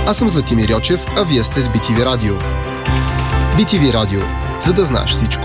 Аз съм Златимир Йочев, а вие сте с BTV Радио. BTV Радио, за да знаеш всичко.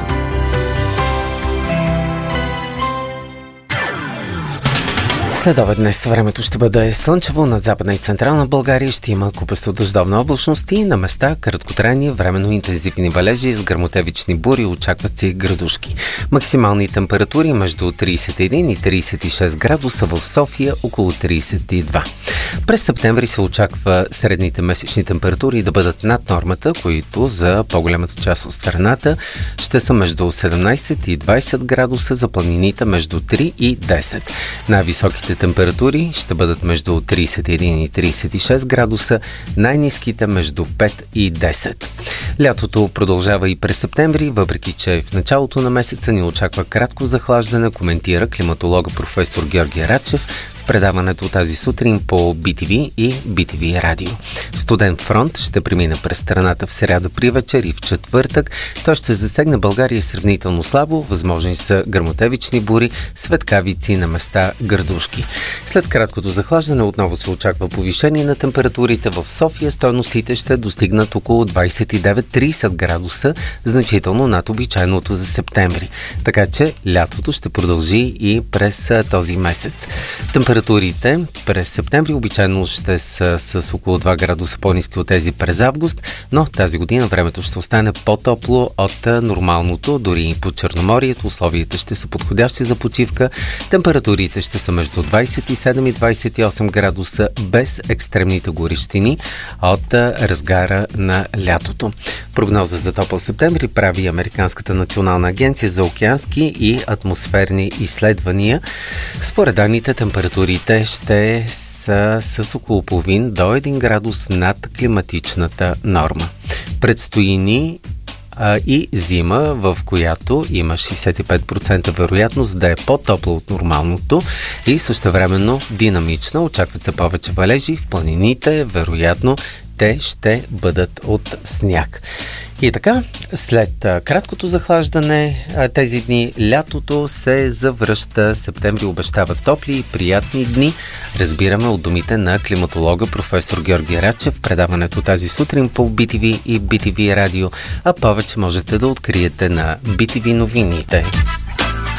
Следобед днес времето ще бъде слънчево, над Западна и Централна България ще има купесто дъждовна облачност и на места краткотрайни временно интензивни валежи с гръмотевични бури, очакват се градушки. Максимални температури между 31 и 36 градуса, в София около 32. През септември се очаква средните месечни температури да бъдат над нормата, които за по-голямата част от страната ще са между 17 и 20 градуса, за планините между 3 и 10. Най-високите температури ще бъдат между 31 и 36 градуса, най-ниските между 5 и 10. Лятото продължава и през септември, въпреки че в началото на месеца ни очаква кратко захлаждане, коментира климатолога професор Георги Рачев в предаването тази сутрин по BTV и BTV Радио. Студен фронт ще премине през страната в сряда при вечер и в четвъртък. Той ще засегне България сравнително слабо, възможни са гръмотевични бури, светкавици, на места градушки. След краткото захлаждане отново се очаква повишение на температурите. В София стойностите ще достигнат около 29-30 градуса, значително над обичайното за септември. Така че лятото ще продължи и през този месец. Температурите през септември обичайно ще са с около 2 градуса по-ниски от тези през август, но тази година времето ще остане по-топло от нормалното, дори и по Черноморието. Условията ще са подходящи за почивка. Температурите ще са между 27 и 28 градуса без екстремните горещини от разгара на лятото. Прогноза за топъл септември прави Американската национална агенция за океански и атмосферни изследвания. Според данните, температурите ще са с около половин до 1 градус над климатичната норма. Предстои ни и зима, в която има 65% вероятност да е по-топла от нормалното и същевременно динамична. Очакват се повече валежи в планините, вероятно те ще бъдат от сняг. И така, след краткото захлаждане тези дни, лятото се завръща. Септември обещава топли и приятни дни. Разбираме от думите на климатолога професор Георги Рачев в предаването тази сутрин по BTV и BTV Радио, а повече можете да откриете на BTV новините.